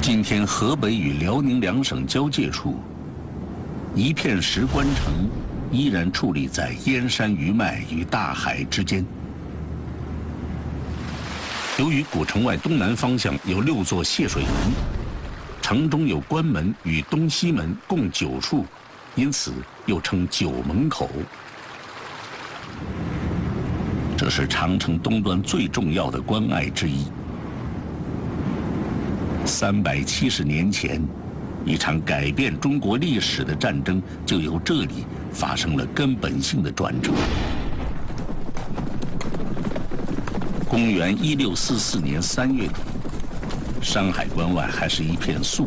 今天河北与辽宁两省交界处，一片石关城依然矗立在燕山余脉与大海之间。由于古城外东南方向有6座泄水门，城中有关门与东西门共9处，因此又称9门口。这是长城东端最重要的关隘之一。370年前，一场改变中国历史的战争就由这里发生了根本性的转折。公元1644年3月底，山海关外还是一片肃